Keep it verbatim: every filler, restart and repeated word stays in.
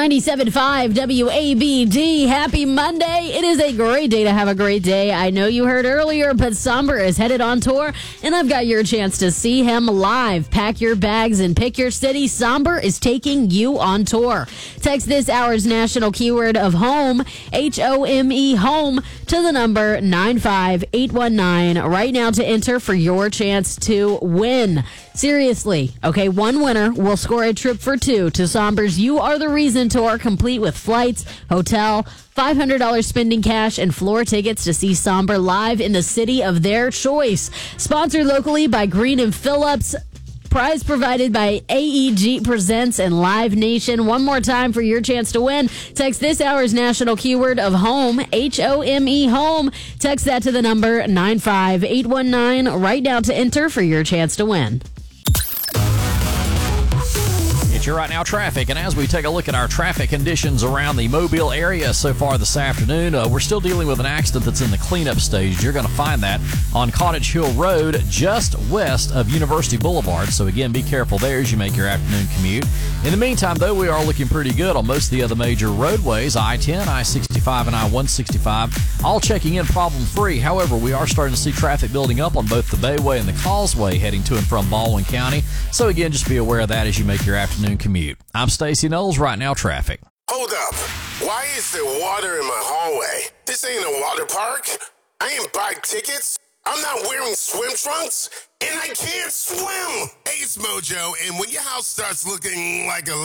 ninety-seven point five W A B D. Happy Monday. It is a great day to have a great day. I know you heard earlier, but Somber is headed on tour, and I've got your chance to see him live. Pack your bags and pick your city. Somber is taking you on tour. Text this hour's national keyword of home, H O M E, home, to the number nine five eight one nine right now to enter for your chance to win. Seriously, okay, one winner will score a trip for two to Somber's You Are the Reason tour, complete with flights, hotel, five hundred dollars spending cash, and floor tickets to see Somber live in the city of their choice. Sponsored locally by Green and Phillips. Prize provided by A E G Presents and Live Nation. One more time for your chance to win. Text this hour's national keyword of home, H O M E, home. Text that to the number nine five eight one nine right now to enter for your chance to win. It's your Right Now traffic, and as we take a look at our traffic conditions around the Mobile area so far this afternoon, uh, we're still dealing with an accident that's in the cleanup stage. You're going to find that on Cottage Hill Road, just west of University Boulevard. So again, be careful there as you make your afternoon commute. In the meantime, though, we are looking pretty good on most of the other major roadways, I ten, I sixty-five, and I one sixty-five, all checking in problem-free. However, we are starting to see traffic building up on both the Bayway and the Causeway heading to and from Baldwin County. So again, just be aware of that as you make your afternoon commute. I'm Stacey Knowles, Right Now Traffic. Hold up. Why is there water in my hallway? This ain't a water park. I ain't buy tickets. I'm not wearing swim trunks, and I can't swim. Hey, it's Mojo, and when your house starts looking like a